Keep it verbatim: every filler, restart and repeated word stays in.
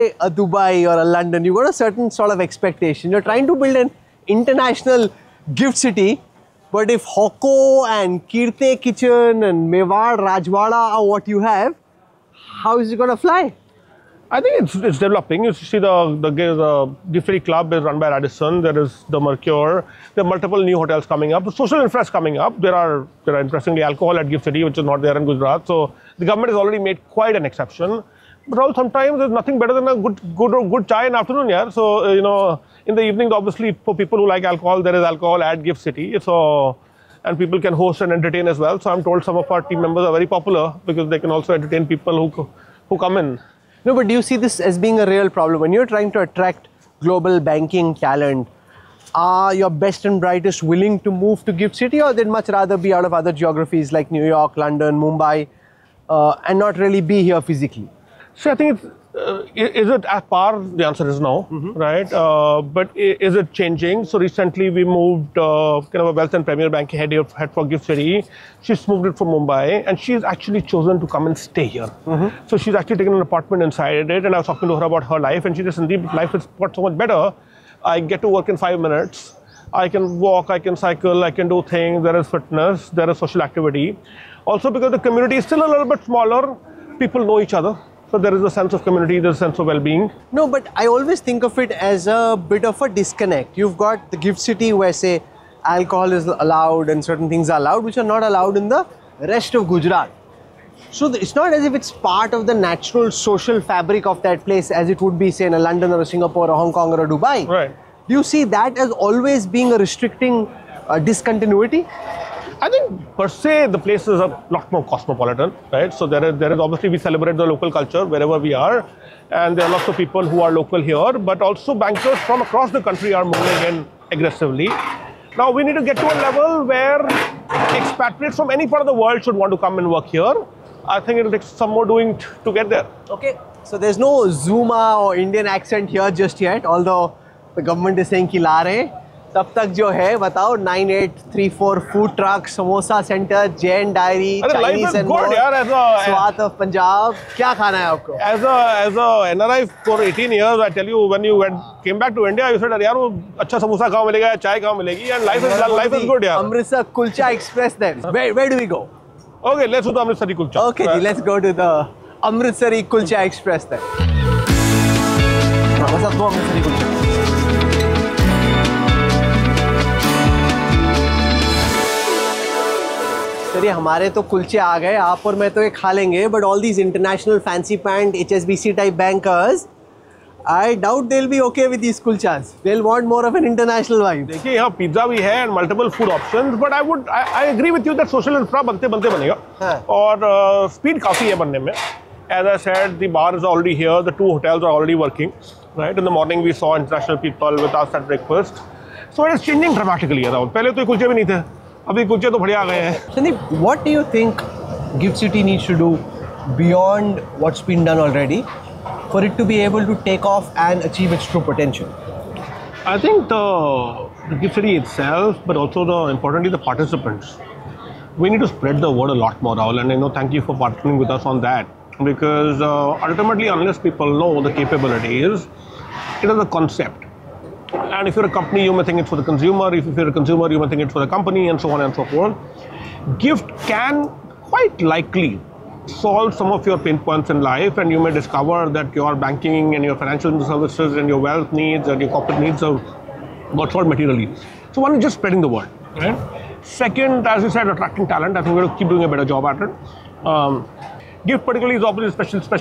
a Dubai or a London, you've got a certain sort of expectation. You're trying to build an international gift city, but if Hoko and Kirte Kitchen and Mewad Rajwada are what you have, how is it going to fly? I think it's it's developing. You see the the, the Gift City Club is run by Radisson. There is the Mercure. There are multiple new hotels coming up. The social infra is coming up. There are there are interestingly alcohol at Gift City, which is not there in Gujarat. So the government has already made quite an exception. But all sometimes there's nothing better than a good good good chai in the afternoon, yeah. So uh, you know, in the evening, obviously for people who like alcohol, there is alcohol at Gift City. So and people can host and entertain as well. So I'm told some of our team members are very popular because they can also entertain people who who come in. No, but do you see this as being a real problem? When you're trying to attract global banking talent, are your best and brightest willing to move to Gift City, or they'd much rather be out of other geographies like New York, London, Mumbai, uh, and not really be here physically? So I think, it's, uh, is it at par? The answer is no, mm-hmm. right? Uh, but is it changing? So recently we moved uh, kind of a Wealth and Premier Bank head, head for Gift City. She's moved it from Mumbai, and she's actually chosen to come and stay here. Mm-hmm. So she's actually taken an apartment inside it, and I was talking to her about her life, and she said, Sandeep, life is got so much better. I get to work in five minutes. I can walk, I can cycle, I can do things. There is fitness, there is social activity. Also because the community is still a little bit smaller, people know each other. So there is a sense of community, there's a sense of well-being. No, but I always think of it as a bit of a disconnect. You've got the Gift City where, say, alcohol is allowed and certain things are allowed, which are not allowed in the rest of Gujarat. So it's not as if it's part of the natural social fabric of that place as it would be, say, in a London or a Singapore or Hong Kong or a Dubai. Right. Do you see that as always being a restricting uh, discontinuity? I think per se the place is a lot more cosmopolitan, right? So there is, there is obviously we celebrate the local culture wherever we are, and there are lots of people who are local here, but also bankers from across the country are moving in aggressively. Now we need to get to a level where expatriates from any part of the world should want to come and work here. I think it will take some more doing to get there. Okay, so there's no Zuma or Indian accent here just yet, although the government is saying ki la rahe. तब तक जो है बताओ nine eight three four food truck, samosa center, Jain Dairy, Chinese and more, Swat of Punjab. क्या खाना है आपको? As a as a N R I for eighteen years, I tell you, when you went, came back to India, you said, यार वो अच्छा समोसा कहाँ मिलेगा, चाय कहाँ मिलेगी, and life is life is good, यार. Amritsar Kulcha Express then. Where where do we go? Okay, let's do the Amritsari Kulcha. Okay, right. Let's go to the Amritsari Kulcha Express then. What's up, Amritsari Kulcha? चलिए हमारे तो कुलचे आ गए, आप और मैं तो ये खा लेंगे, but all these international fancy pant H S B C type bankers, I doubt they'll be okay with these kulchas. They'll want more of an international vibe. देखिए यहाँ पिज्जा भी है and multiple food options, but I would I, I agree with you that social infra बनते बनते बनेगा, हाँ. और speed काफी है बनने में. As I said, the bar is already here, the two hotels are already working, right? In the morning we saw international people with us at breakfast, so it is changing dramatically around. पहले तो ये कुलचे भी नहीं थे. अभी कुछ तो बढ़िया आ गए हैं. Sandeep, what do you think Gift City needs to do beyond what's been done already for it to be able to take off and achieve its true potential? I think the, the Gift City itself, but also the importantly the participants. We need to spread the word a lot more, Rahul, and you know, thank you for partnering with us on that, because uh, ultimately, unless people know the capabilities, it is a concept. And if you're a company, you may think it's for the consumer. If you're a consumer, you may think it's for the company, and so on and so forth. Gift can quite likely solve some of your pain points in life, and you may discover that your banking and your financial services and your wealth needs and your corporate needs are got solved materially. So one is just spreading the word, right? Second, as you said, attracting talent. I think we're going to keep doing a better job at it. Um, Gift particularly is obviously special, special